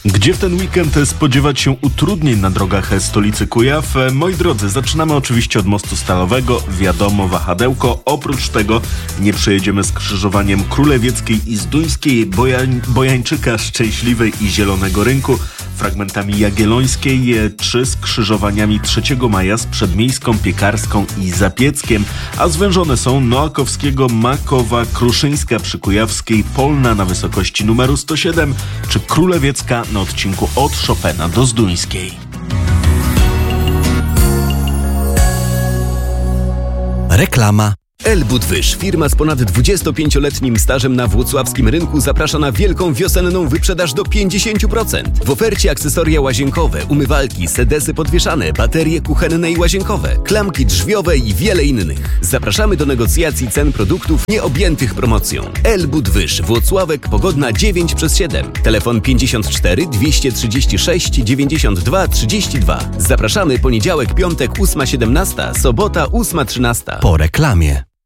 Gdzie w ten weekend spodziewać się utrudnień na drogach stolicy Kujaw? Moi drodzy, zaczynamy oczywiście od mostu Stalowego, wiadomo, wahadełko. Oprócz tego nie przejedziemy skrzyżowaniem Królewieckiej i Zduńskiej, Bojańczyka, Szczęśliwej i Zielonego Rynku, fragmentami Jagiellońskiej, czy skrzyżowaniami 3 Maja z Przedmiejską, Piekarską i Zapieckiem, a zwężone są Noakowskiego, Makowa, Kruszyńska przy Kujawskiej, Polna na wysokości numeru 107, czy Królewiecka na odcinku od Chopina do Zduńskiej. Reklama. Elbudwyż, firma z ponad 25-letnim stażem na włocławskim rynku, zaprasza na wielką wiosenną wyprzedaż do 50%. W ofercie akcesoria łazienkowe, umywalki, sedesy podwieszane, baterie kuchenne i łazienkowe, klamki drzwiowe i wiele innych. Zapraszamy do negocjacji cen produktów nieobjętych promocją. Elbudwyż, Włocławek, Pogodna 9/7. Telefon 54 236 92 32. Zapraszamy poniedziałek, piątek 8:17, sobota 8:13. Po reklamie.